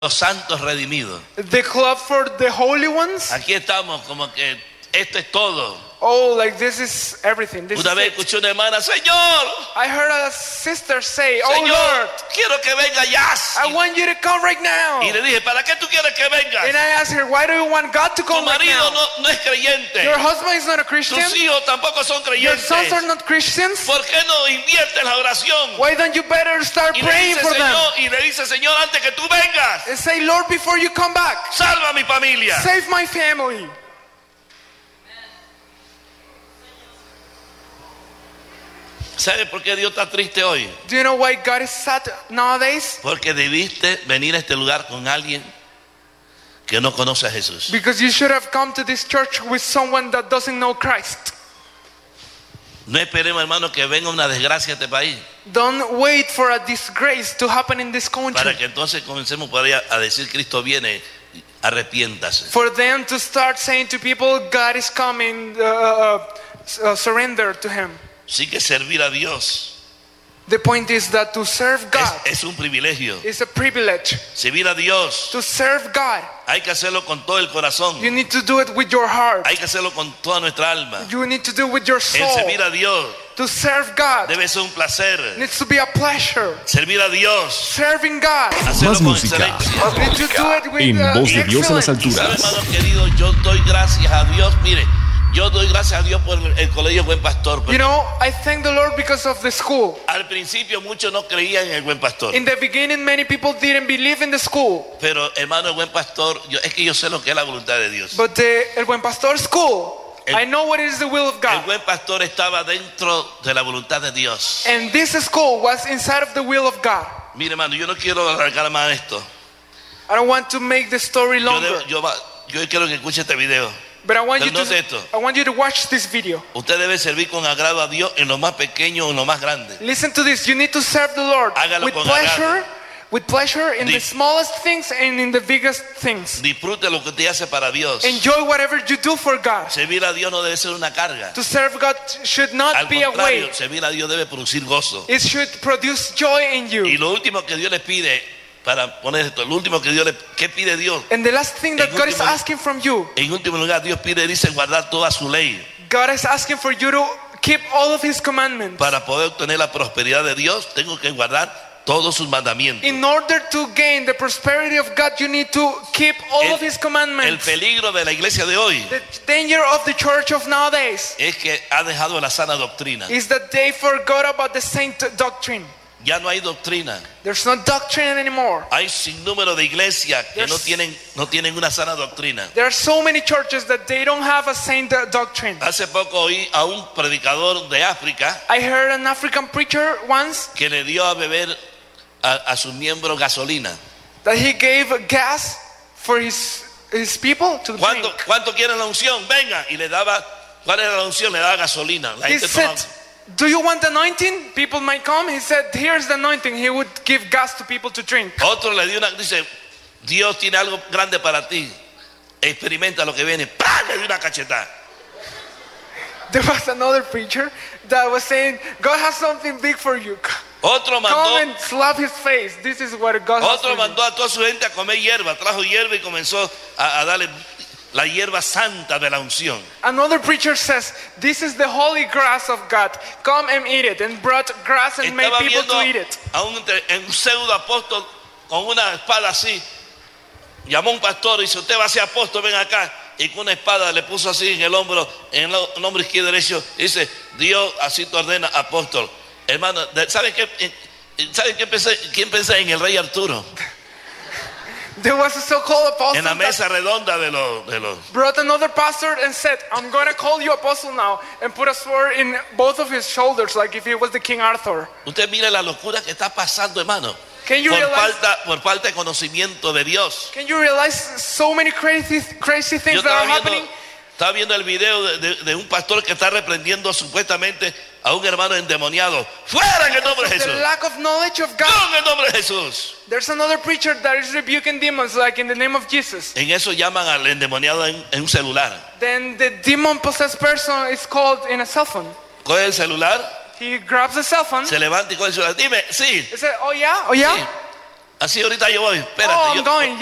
los santos redimidos. The club for the holy ones. Aquí estamos como que esto es todo. Oh, like this is everything. This Una is vez it. escuché una hermana, Señor, I heard a sister say, "Oh Señor, Lord, quiero que venga ya. I want you to come right now." Y le dije, ¿para qué tú quieres que venga? And I asked her, "Why do you want God to Tu come right marido now? no es creyente. Your husband is not a Christian. Tus hijos tampoco son Your sons are creyentes. not Christians. ¿Por qué no inviertes la oración? Why don't you better start Y le praying dice, for them Señor, y le dice, Señor, antes que tú vengas, and say, Lord, before you come back, salva a mi familia. save my family." ¿Sabe por qué Dios está triste hoy? Do you know why God is sad nowadays? Porque debiste venir a este lugar con alguien que no conoce a Jesús. Because you should have come to this church with someone that doesn't know Christ. No esperemos, hermano, que venga una desgracia a este país Don't wait for a disgrace to happen in this para country. que entonces comencemos por ahí a decir Cristo viene, arrepiéntase. For them to start saying to people, God is coming, surrender to Him. Sí que servir a Dios The point is that to serve God es un privilegio. is a privilege. Servir a Dios To serve God, hay que hacerlo con todo el corazón. you need to do it with your heart. Hay que hacerlo con toda nuestra alma. You need to do it with your El soul. servir a Dios To serve God debe ser un placer. needs to be a pleasure. Servir a Dios, Serving God, hacerlo Más con música. excelencia. you need to do it with En voz de Dios en las excellence. ¿Sabe, alturas. hermano querido? Yo doy gracias a Dios. Mire, yo doy gracias a Dios por el colegio Buen Pastor. You know, I thank the Lord because of the school. Al principio muchos no creían en el Buen Pastor. In the beginning, many people didn't believe in the school. Pero hermano, el Buen Pastor, es que yo sé lo que es la voluntad de Dios. But El Buen Pastor School, I know what is the will of El God. Buen Pastor estaba dentro de la voluntad de Dios. And this school was inside of the will of God. Mire, hermano, yo no quiero alargar más esto. I don't want to make the story longer, Yo quiero que escuche este video. but I want Pero note esto. I want you to watch this video. Usted debe servir con agrado a Dios en lo más pequeño, en lo más grande. Listen to this. You need to serve the Lord Hágalo with con pleasure, with pleasure in Di- the smallest things and in the biggest things. Disfrute lo que usted hace para Dios. Enjoy whatever you do for God. Servir a Dios no debe ser una carga. To serve God should not Al be a contrario, weight. servir a Dios debe producir gozo. It should produce joy in Y you. lo último que Dios le pide, para poner esto, lo último que ¿qué pide Dios? And the last thing that En God is último- asking from you, En último lugar, Dios dice guardar toda su ley God is asking for you to keep all of His commandments. para poder obtener la prosperidad de Dios. Tengo que guardar todos sus mandamientos. In order to gain the prosperity of God, you need to keep all of His El commandments. peligro de la iglesia de hoy The danger of the church of nowadays es que ha dejado la sana doctrina. is that they forgot about the saint doctrine. Ya no hay doctrina. There's no doctrine anymore. Hay sinnúmero de iglesias que no tienen una sana doctrina. There are so many churches that they don't have a saint doctrine. Hace poco oí a un predicador de África I heard an African preacher once que le dio a beber a sus miembros gasolina. that he gave gas for his people to drink. ¿Cuánto quieren la unción? Venga. Y le daba, ¿cuál era la unción? Le daba gasolina. La He gente said, tomaba. "Do you want anointing?" People might come. He said, "Here's the anointing." He would give gas to people to drink. Otro le dio dice, Dios tiene algo grande para ti. Experimenta lo que viene. ¡Pah! Le dio una cachetada. There was another preacher that was saying, "God has something big for you. Otro Come mandó, and slap his face. This is what God has for otro you." mandó a toda su gente a comer hierba. Trajo hierba y comenzó a darle la hierba santa de la unción. Another preacher says, "This is the holy grass of God. Come and eat it." And brought grass and made Estaba people viendo to eat it. a un pseudo apóstol con una espada así. Llamó a un pastor y dice, usted va a ser apóstol, ven acá. Y con una espada le puso así en el hombro izquierdo y derecho. Y dice, Dios así te ordena, apóstol. Hermano, ¿saben quién pensé en el rey Arturo? There was a so-called apostle En la that mesa redonda de los brought another pastor and said, "I'm going to call you apostle now," and put a sword in both of his shoulders like if he was the King Arthur. Usted mire la locura que está pasando, hermano. Can you realize? Por falta de conocimiento de Dios. Can you realize so many crazy things Yo that are happening? estaba viendo el video de un pastor que está reprendiendo supuestamente a un hermano endemoniado. ¡Fuera en el nombre de The Jesús! lack of knowledge of God. ¡No, en el nombre de Jesús! There's another preacher that is rebuking demons like in the name of Jesus. En eso llaman al endemoniado en un celular. Then the demon-possessed person is called in a cell phone. Coge el celular, He grabs the cell phone. se levanta y coge el celular. Dime, sí. He said, "Oh yeah, oh yeah." Sí. Así ahorita yo voy, espérate. Oh, I'm yo- going.